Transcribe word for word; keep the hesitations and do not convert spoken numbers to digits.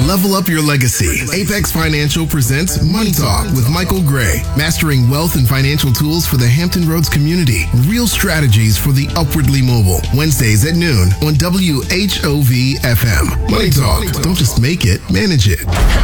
Level up your legacy. Apex Financial presents Money Talk with Michael Gray, mastering wealth and financial tools for the Hampton Roads community. Real strategies for the upwardly mobile. Wednesdays at noon on W H O V F M. Money Talk. Don't just make it, manage it.